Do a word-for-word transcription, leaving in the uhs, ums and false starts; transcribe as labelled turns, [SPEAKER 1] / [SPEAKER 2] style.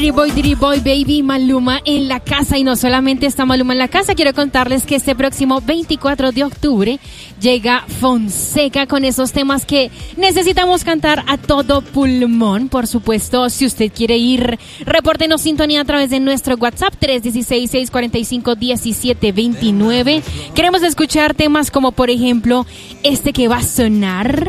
[SPEAKER 1] Dirty Boy, Dirty Boy, Baby, Maluma en la casa. Y no solamente está Maluma en la casa, quiero contarles que este próximo veinticuatro de octubre llega Fonseca con esos temas que necesitamos cantar a todo pulmón. Por supuesto, si usted quiere ir, repórtenos sintonía a través de nuestro WhatsApp tres uno seis, seis cuatro cinco, uno siete dos nueve. Queremos escuchar temas como, por ejemplo, este que va a sonar.